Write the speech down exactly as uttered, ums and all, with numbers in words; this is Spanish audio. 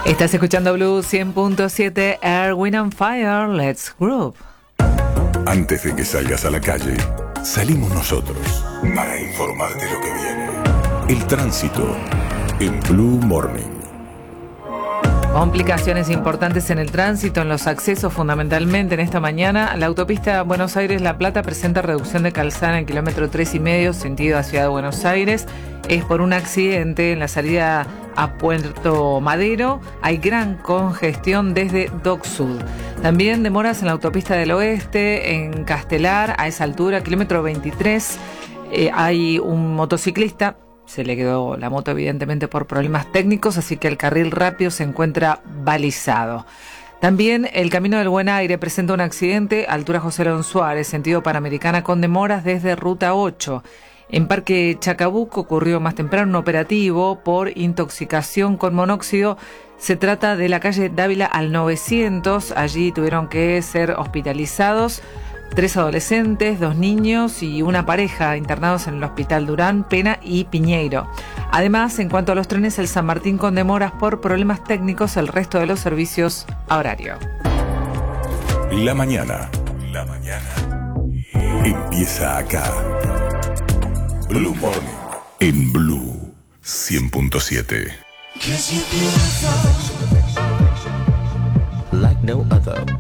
Estás escuchando Blue cien punto siete, Air, Wind and Fire, Let's Groove. Antes de que salgas a la calle, salimos nosotros para informarte lo que viene. El tránsito en Blue Morning. Complicaciones importantes en el tránsito, en los accesos fundamentalmente en esta mañana. La autopista Buenos Aires-La Plata presenta reducción de calzada en el kilómetro tres y medio, sentido a Ciudad de Buenos Aires. Es por un accidente en la salida a Puerto Madero. Hay gran congestión desde Dock Sud. También demoras en la autopista del Oeste, en Castelar, a esa altura, kilómetro veintitrés. Eh, hay un motociclista. Se le quedó la moto evidentemente por problemas técnicos, así que el carril rápido se encuentra balizado. También el Camino del Buen Aire presenta un accidente, altura José León Suárez, sentido Panamericana, con demoras desde Ruta ocho. En Parque Chacabuco ocurrió más temprano un operativo por intoxicación con monóxido. Se trata de la calle Dávila al novecientos. Allí tuvieron que ser hospitalizados tres adolescentes, dos niños y una pareja internados en el Hospital Durán, Pena y Piñeiro. Además, en cuanto a los trenes, el San Martín con demoras por problemas técnicos, el resto de los servicios a horario. La mañana. La mañana. Empieza acá. Blue Morning. En Blue cien punto siete. Like no other.